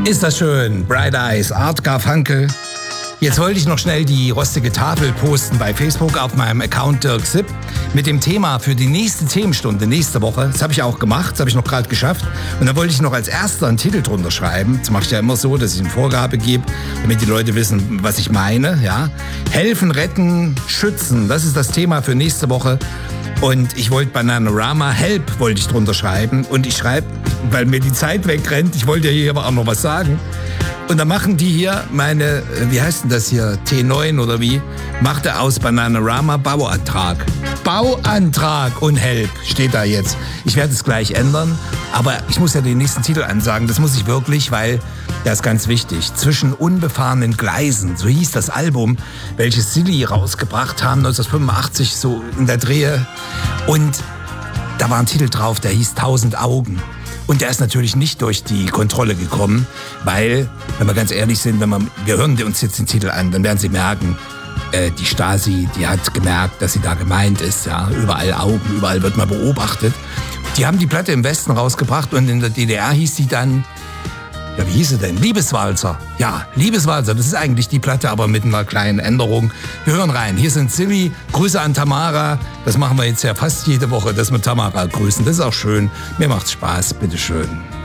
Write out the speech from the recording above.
Ist das schön. Bright Eyes, Art Garfunkel. Jetzt wollte ich noch schnell die rostige Tafel posten bei Facebook auf meinem Account Dirk Sipp mit dem Thema für die nächste Themenstunde nächste Woche. Das habe ich auch gemacht, das habe ich noch gerade geschafft. Und da wollte ich noch als erster einen Titel drunter schreiben. Das mache ich ja immer so, dass ich eine Vorgabe gebe, damit die Leute wissen, was ich meine. Ja? Helfen, retten, schützen, das ist das Thema für nächste Woche. Und ich wollte Bananarama Help wollte ich drunter schreiben. Und ich schreibe, weil mir die Zeit wegrennt, ich wollte ja hier aber auch noch was sagen. Und dann machen die hier meine, wie heißt denn das hier, T9 oder wie, machte aus Bananarama Bauantrag. Bauantrag und Help steht da jetzt. Ich werde es gleich ändern, aber ich muss ja den nächsten Titel ansagen, das muss ich wirklich, weil das ist ganz wichtig. Zwischen unbefahrenen Gleisen, so hieß das Album, welches Silly rausgebracht haben, 1985, so in der Drehe. Und da war ein Titel drauf, der hieß 1000 Augen. Und der ist natürlich nicht durch die Kontrolle gekommen, weil, wenn wir ganz ehrlich sind, wir hören uns jetzt den Titel an, dann werden Sie merken, die Stasi, die hat gemerkt, dass sie da gemeint ist. Ja, überall Augen, überall wird man beobachtet. Die haben die Platte im Westen rausgebracht und in der DDR hieß sie dann, ja, wie hieß sie denn? Liebeswalzer. Ja, Liebeswalzer, das ist eigentlich die Platte, aber mit einer kleinen Änderung. Wir hören rein. Hier sind Silly. Grüße an Tamara. Das machen wir jetzt ja fast jede Woche, dass wir Tamara grüßen. Das ist auch schön. Mir macht's Spaß. Bitteschön.